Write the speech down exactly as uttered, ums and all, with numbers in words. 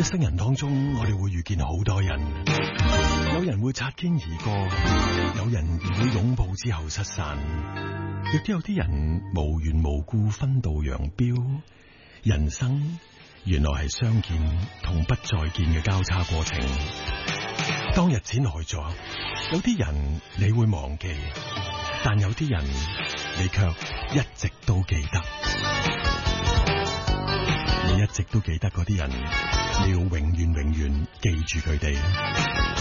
一生人當中，我哋會遇見好多人，有人會擦肩而過，有人會擁抱之後失散，亦都有啲人無緣無故分道揚鑣。人生原來係相見同不再見嘅交叉過程。當日子耐咗，有啲人你會忘記，但有啲人你卻一直都記得。你一直都記得嗰啲人，你要永遠永遠記住佢哋。